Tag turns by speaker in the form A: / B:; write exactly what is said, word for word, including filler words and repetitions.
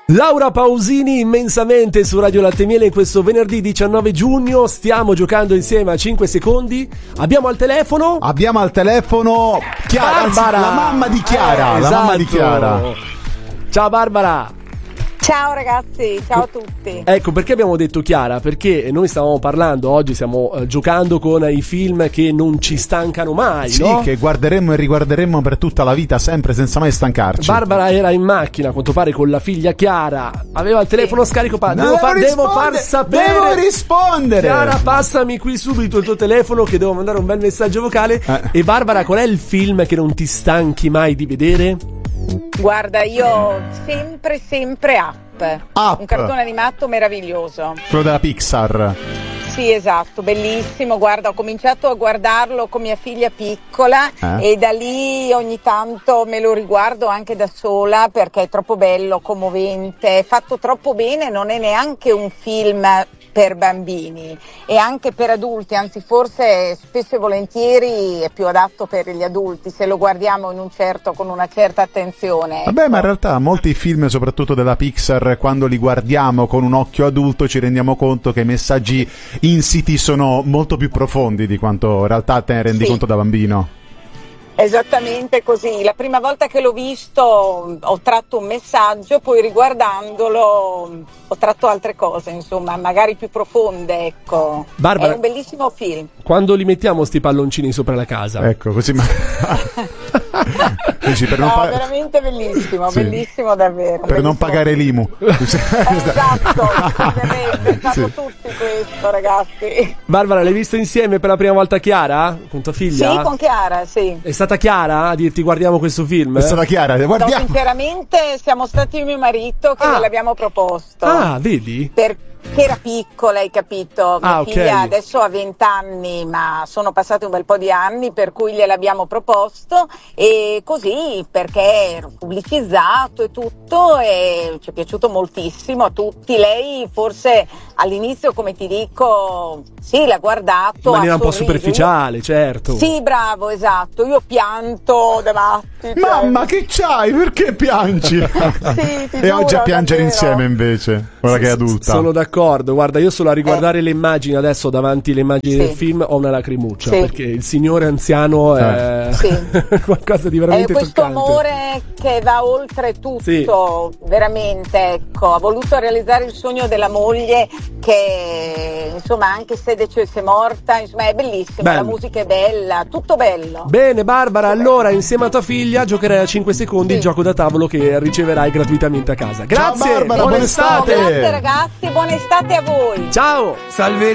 A: Laura Pausini immensamente su Radio Latte e Miele in questo venerdì diciannove giugno. Stiamo giocando insieme a cinque secondi. Abbiamo al telefono
B: Abbiamo al telefono Chiara, anzi, la mamma di Chiara,
A: eh,
B: la
A: esatto.
B: mamma di Chiara.
A: Ciao Barbara.
C: Ciao ragazzi, ciao a tutti.
A: Ecco, perché abbiamo detto Chiara? Perché noi stavamo parlando oggi, stiamo eh, giocando con i film che non ci stancano mai,
B: Sì,
A: no?
B: che guarderemo e riguarderemo per tutta la vita, sempre, senza mai stancarci.
A: Barbara era in macchina, a quanto pare, con la figlia Chiara. Aveva il telefono
C: Sì.
A: scarico. Pa-
B: No,
A: devo, far,
B: devo
A: devo far
B: rispondere,
A: sapere.
B: devo rispondere.
A: Chiara, passami qui subito il tuo telefono, che devo mandare un bel messaggio vocale.
B: Eh.
A: E Barbara, qual è il film che non ti stanchi mai di vedere?
C: Guarda, io sempre, sempre Up.
B: Up.
C: Un cartone animato meraviglioso.
B: Quello della Pixar.
C: Sì, esatto, bellissimo. Guarda, ho cominciato a guardarlo con mia figlia piccola
B: Eh?
C: e da lì ogni tanto me lo riguardo anche da sola perché è troppo bello, commovente, è fatto troppo bene, non è neanche un film per bambini, è anche per adulti, anzi forse spesso e volentieri è più adatto per gli adulti se lo guardiamo in un certo, con una certa attenzione.
B: Vabbè,
C: ecco.
B: ma in realtà molti film, soprattutto della Pixar, quando li guardiamo con un occhio adulto ci rendiamo conto che i messaggi insiti sono molto più profondi di quanto in realtà te ne rendi
C: Sì.
B: conto da bambino.
C: Esattamente così, la prima volta che l'ho visto ho tratto un messaggio, poi riguardandolo ho tratto altre cose, insomma, magari più profonde, ecco.
A: Barbara,
C: è un bellissimo film.
A: Quando li mettiamo sti palloncini sopra la casa?
B: Ecco, così ma... Dici, per non
C: No,
B: pa-
C: veramente bellissimo,
B: Sì.
C: bellissimo davvero.
B: per non
C: bellissimo
B: pagare
C: film.
B: l'I M U.
C: Esatto, ovviamente, fanno
B: Sì.
C: tutti questo, ragazzi.
A: Barbara, l'hai visto insieme per la prima volta Chiara? Con tua figlia?
C: Sì, con Chiara, sì.
A: È stata Chiara a dirti guardiamo questo film?
B: È stata Chiara,
C: No,
B: guardiamo.
C: sinceramente siamo stati io e mio marito che
A: Ah.
C: gliel'abbiamo proposto.
A: Ah, vedi?
C: Perché era piccola, hai capito? Mia
A: Ah, ok.
C: figlia adesso ha venti anni, ma sono passati un bel po' di anni, per cui gliel'abbiamo proposto e così perché ero pubblicizzato e tutto e ci è piaciuto moltissimo a tutti. Lei forse all'inizio, come ti dico, sì, l'ha guardato.
A: In maniera
C: ha
A: un po'
C: sorriso.
A: superficiale, certo.
C: Sì, bravo, esatto. Io pianto da matti. cioè-
B: Mamma, che c'hai? Perché piangi?
C: Sì, ti
B: E oggi
C: giuro,
B: a piangere
C: davvero.
B: insieme invece, ora che è adulta.
A: Sono d'accordo, guarda, io solo a riguardare le immagini adesso davanti alle immagini
C: Sì.
A: del film ho una lacrimuccia,
C: Sì.
A: perché il signore anziano è
C: Sì.
A: qualcosa di
C: È
A: veramente
C: questo
A: toccante.
C: amore che va oltre tutto,
A: Sì.
C: veramente, ecco, ha voluto realizzare il sogno della moglie che, insomma, anche se decesse morta, insomma, è bellissimo,
A: Bello.
C: la musica è bella, tutto bello.
A: Bene Barbara, allora insieme a tua figlia giocherai a cinque secondi il
C: Sì.
A: gioco da tavolo che riceverai gratuitamente a casa. Grazie,
B: Barbara,
A: buona
B: buona
A: estate.
B: estate.
C: Grazie ragazzi, buona estate a voi.
A: Ciao.
D: Salve